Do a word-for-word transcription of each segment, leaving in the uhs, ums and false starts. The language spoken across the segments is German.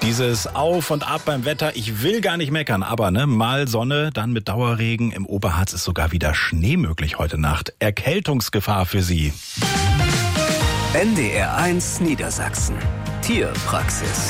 Dieses Auf und Ab beim Wetter, ich will gar nicht meckern, aber ne, mal Sonne, dann mit Dauerregen. Im Oberharz ist sogar wieder Schnee möglich heute Nacht. Erkältungsgefahr für Sie. N D R eins Niedersachsen. Tierpraxis.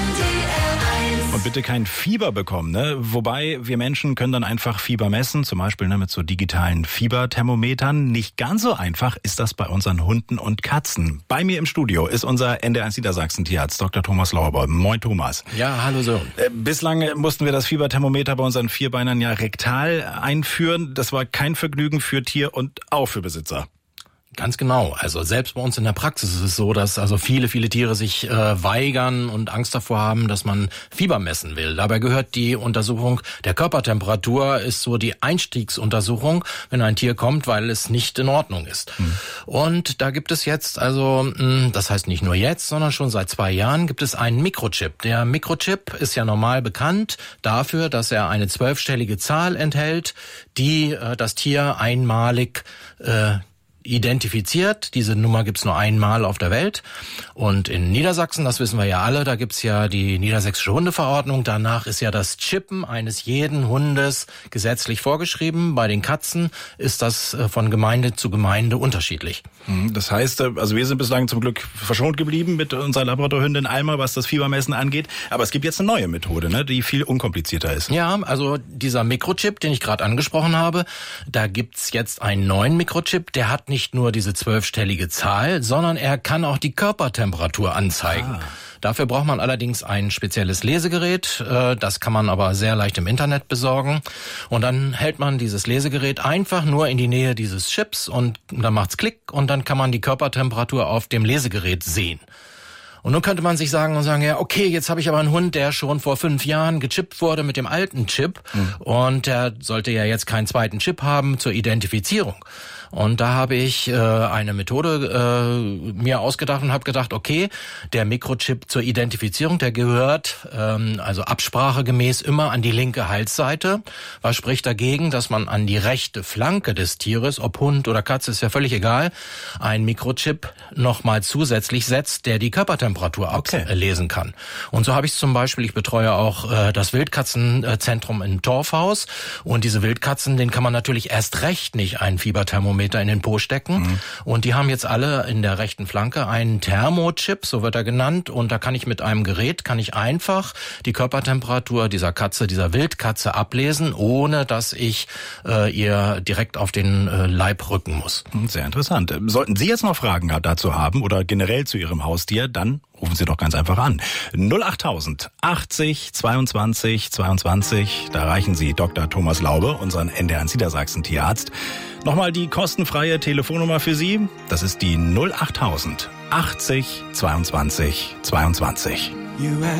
Und bitte kein Fieber bekommen, ne? Wobei wir Menschen können dann einfach Fieber messen, zum Beispiel ne, mit so digitalen Fieberthermometern. Nicht ganz so einfach ist das bei unseren Hunden und Katzen. Bei mir im Studio ist unser N D R eins Niedersachsen Tierarzt, Doktor Thomas Lauerbold. Moin Thomas. Ja, hallo Sören. Äh, bislang mussten wir das Fieberthermometer bei unseren Vierbeinern ja rektal einführen. Das war kein Vergnügen für Tier und auch für Besitzer. Ganz genau. Also selbst bei uns in der Praxis ist es so, dass also viele, viele Tiere sich äh, weigern und Angst davor haben, dass man Fieber messen will. Dabei gehört die Untersuchung der Körpertemperatur, ist so die Einstiegsuntersuchung, wenn ein Tier kommt, weil es nicht in Ordnung ist. Hm. Und da gibt es jetzt, also das heißt nicht nur jetzt, sondern schon seit zwei Jahren gibt es einen Mikrochip. Der Mikrochip ist ja normal bekannt dafür, dass er eine zwölfstellige Zahl enthält, die äh, das Tier einmalig äh, identifiziert. Diese Nummer gibt's nur einmal auf der Welt. Und in Niedersachsen, das wissen wir ja alle, da gibt's ja die niedersächsische Hundeverordnung. Danach ist ja das Chippen eines jeden Hundes gesetzlich vorgeschrieben. Bei den Katzen ist das von Gemeinde zu Gemeinde unterschiedlich. Das heißt, also wir sind bislang zum Glück verschont geblieben mit unserer Labradorhündin Alma, was das Fiebermessen angeht. Aber es gibt jetzt eine neue Methode, ne, die viel unkomplizierter ist. Ja, also dieser Mikrochip, den ich gerade angesprochen habe, da gibt's jetzt einen neuen Mikrochip, der hat nicht nicht nur diese zwölfstellige Zahl, sondern er kann auch die Körpertemperatur anzeigen. Ah. Dafür braucht man allerdings ein spezielles Lesegerät. Das kann man aber sehr leicht im Internet besorgen. Und dann hält man dieses Lesegerät einfach nur in die Nähe dieses Chips und dann macht's Klick und dann kann man die Körpertemperatur auf dem Lesegerät sehen. Und nun könnte man sich sagen und sagen, ja, okay, jetzt habe ich aber einen Hund, der schon vor fünf Jahren gechippt wurde mit dem alten Chip. Mhm. Und der sollte ja jetzt keinen zweiten Chip haben zur Identifizierung. Und da habe ich äh, eine Methode äh, mir ausgedacht und habe gedacht, okay, der Mikrochip zur Identifizierung, der gehört ähm, also absprachegemäß immer an die linke Halsseite. Was spricht dagegen, dass man an die rechte Flanke des Tieres, ob Hund oder Katze, ist ja völlig egal, ein Mikrochip nochmal zusätzlich setzt, der die Körpertemperatur okay. ablesen kann. Und so habe ich zum Beispiel, ich betreue auch äh, das Wildkatzenzentrum in Torfhaus und diese Wildkatzen, denen kann man natürlich erst recht nicht ein Fieberthermometer in den Po stecken. Mhm. Und die haben jetzt alle in der rechten Flanke einen Thermochip, so wird er genannt. Und da kann ich mit einem Gerät, kann ich einfach die Körpertemperatur dieser Katze, dieser Wildkatze ablesen, ohne dass ich äh, ihr direkt auf den äh, Leib rücken muss. Sehr interessant. Sollten Sie jetzt noch Fragen dazu haben oder generell zu Ihrem Haustier, dann rufen Sie doch ganz einfach an. null achttausend achtzig zweiundzwanzig zweiundzwanzig. Da erreichen Sie Doktor Thomas Laube, unseren N D R eins Niedersachsen Tierarzt. Nochmal die kostenfreie Telefonnummer für Sie. Das ist die null achttausend achtzig zweiundzwanzig zweiundzwanzig.